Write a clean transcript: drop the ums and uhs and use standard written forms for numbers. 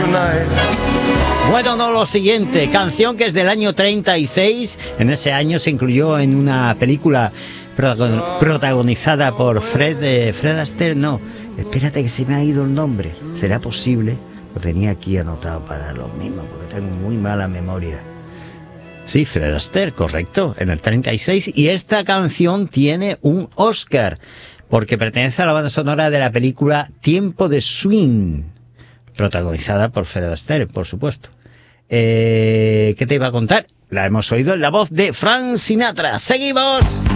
Bueno, no, lo siguiente, canción que es del año 36, en ese año se incluyó en una película protagonizada por Fred Astaire, no, espérate que se me ha ido el nombre, ¿será posible? Lo tenía aquí anotado para lo mismo, porque tengo muy mala memoria. Sí, Fred Astaire, correcto, en el 36, y esta canción tiene un Oscar, porque pertenece a la banda sonora de la película Tiempo de Swing, protagonizada por Fred Astaire, por supuesto. ¿Qué te iba a contar? La hemos oído en la voz de Frank Sinatra. ¡Seguimos!